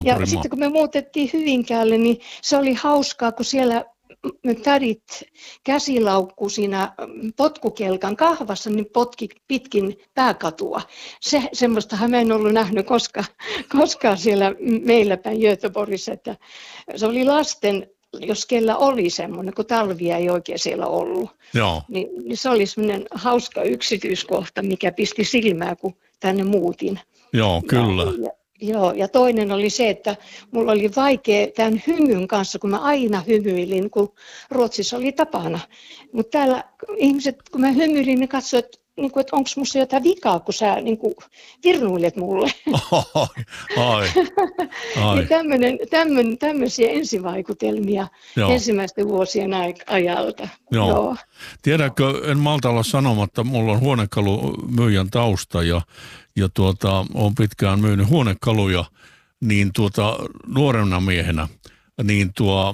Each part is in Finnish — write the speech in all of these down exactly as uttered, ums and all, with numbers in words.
Ja sitten kun me muutettiin Hyvinkäälle, niin se oli hauskaa, kun siellä tädit käsilaukku siinä potkukelkan kahvassa, niin potki pitkin pääkatua. Se, semmoistahan mä en ollut nähnyt koskaan, koskaan siellä meillä päin Göteborgissa, että se oli lasten, jos kellä oli semmoinen, kun talvia ei oikein siellä ollut. Joo. Niin, niin se oli semmoinen hauska yksityiskohta, mikä pisti silmää, kun tänne muutin. Joo, kyllä. Ja, ja, joo, ja toinen oli se, että mulla oli vaikea tämän hymyn kanssa, kun mä aina hymyilin, kun Ruotsissa oli tapana. Mutta täällä ihmiset, kun mä hymyilin, ne katsoivat, niin kuin, että onko musta jotain vikaa, kun sä niin kuin, virnuilet mulle. Ai, ai, ai. Niin tämmönen, tämmönen, tämmöisiä ensivaikutelmia Joo. ensimmäisten vuosien ajalta. Joo. Joo. Tiedätkö, en malta olla sanomatta, mulla on huonekalumyyjän tausta ja, ja tuota, olen pitkään myynyt huonekaluja, niin tuota, nuorena miehenä, niin tuo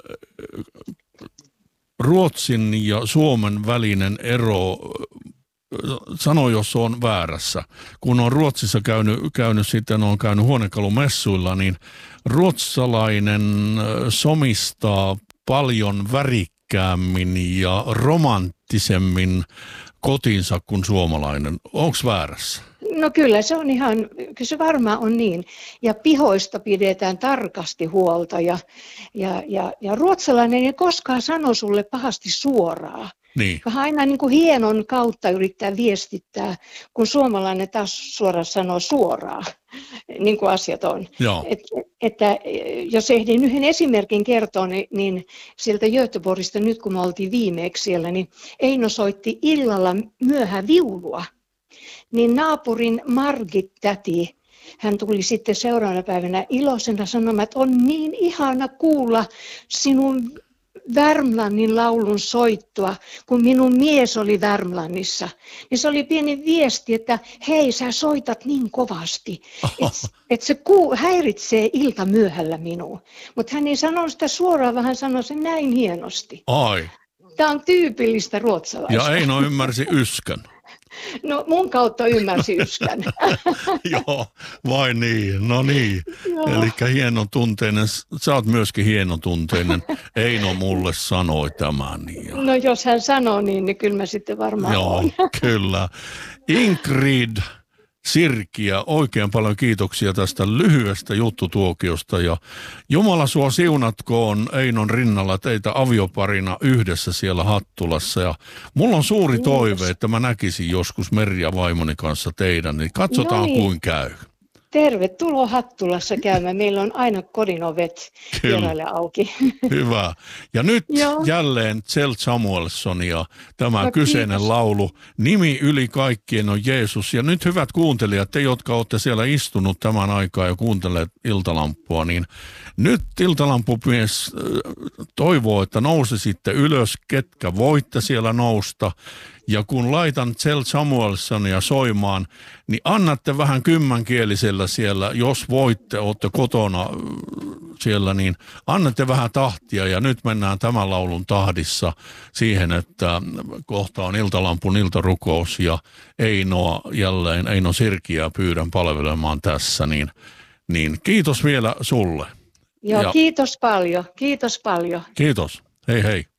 Ruotsin ja Suomen välinen ero, sano jos on väärässä. Kun on Ruotsissa käynyt, käynyt sitten on käynyt huonekalumessuilla, niin ruotsalainen somistaa paljon värikkäämmin ja romanttisemmin kotinsa kuin suomalainen. Onko väärässä? No kyllä se on ihan, kyllä se varmaan on niin. Ja pihoista pidetään tarkasti huolta ja, ja, ja, ja ruotsalainen ei koskaan sano sulle pahasti suoraan. Niin. Vähän aina niin kuin hienon kautta yrittää viestittää, kun suomalainen taas suoraan sanoo suoraan, niin kuin asiat on. Et, että jos ehdin yhden esimerkin kertoa, niin, niin sieltä Göteborgista nyt kun me oltiin viimeksi siellä, niin Eino soitti illalla myöhä viulua. Niin naapurin Margit täti, hän tuli sitten seuraavana päivänä iloisena sanomaan, että on niin ihana kuulla sinun Värmlannin laulun soittua, kun minun mies oli Värmlannissa. Niin se oli pieni viesti, että hei, sä soitat niin kovasti, että et se kuu, häiritsee ilta myöhällä minua. Mutta hän ei sanonut sitä suoraan, vaan hän sanoi sen näin hienosti. Ai. Tämä on tyypillistä ruotsalaista. Ja Eino ymmärsi yskän. No mun kautta ymmärsi yskän. Joo, vai niin, no niin. Eli hienotunteinen, sä oot myöskin hienotunteinen. Eino mulle sanoi tämän. Ja... No jos hän sanoo niin, niin kyllä mä sitten varmaan Joo, on. kyllä. Ingrid Sirkiä, oikein paljon kiitoksia tästä lyhyestä juttutuokiosta ja Jumala sua siunatkoon Einon rinnalla teitä avioparina yhdessä siellä Hattulassa ja mulla on suuri Kiitos. toive, että mä näkisin joskus Merja vaimoni kanssa teidän, niin katsotaan no niin. kuin käy. Tervetuloa Hattulassa käymään. Meillä on aina kodin ovet vieraille auki. Hyvä. Ja nyt Joo. jälleen Kjell Samuelsson ja tämä No, kyseinen kiitos. laulu. Nimi yli kaikkien on Jeesus. Ja nyt hyvät kuuntelijat, te jotka olette siellä istunut tämän aikaa ja kuunteleet Iltalampua, niin nyt Iltalampumies toivoo, että nousisitte ylös, ketkä voitte siellä nousta. Ja kun laitan Kjell Samuelssonia soimaan, niin annatte vähän kymmänkielisellä siellä, jos voitte, olette kotona siellä, niin annatte vähän tahtia. Ja nyt mennään tämän laulun tahdissa siihen, että kohta on Iltalampun iltarukous ja Einoa jälleen, Eino Sirkiä pyydän palvelemaan tässä. Niin, niin kiitos vielä sulle. Joo, ja, kiitos paljon. Kiitos paljon. kiitos. Hei hei.